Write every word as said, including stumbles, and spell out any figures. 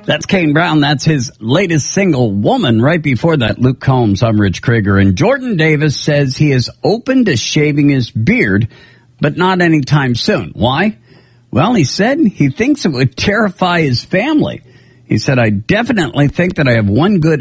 That's Kane Brown. That's his latest single, Woman. Right before that, Luke Combs, I'm Rich Krieger. And Jordan Davis says he is open to shaving his beard, but not anytime soon. Why? Well, he said he thinks it would terrify his family. He said, I definitely think that I have one good